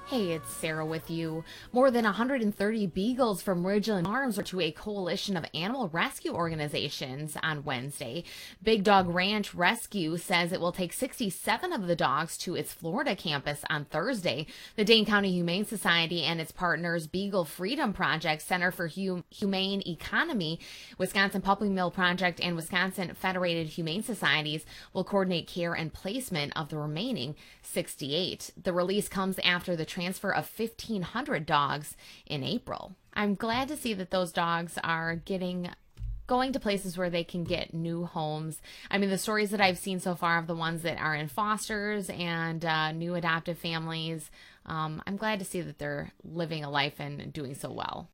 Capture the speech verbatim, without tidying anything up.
Hey, it's Sarah with you. More than one hundred thirty beagles from Ridgeland Farms are to a coalition of animal rescue organizations on Wednesday. Big Dog Ranch Rescue says it will take sixty-seven of the dogs to its Florida campus on Thursday. The Dane County Humane Society and its partners Beagle Freedom Project, Center for hum- Humane Economy, Wisconsin Puppy Mill Project, and Wisconsin Federated Humane Societies will coordinate care and placement of the remaining sixty-eight. The release comes after the transfer of fifteen hundred dogs in April. I'm glad to see that those dogs are getting going to places where they can get new homes. I mean, the stories that I've seen so far of the ones that are in fosters and uh, new adoptive families, um, I'm glad to see that they're living a life and doing so well.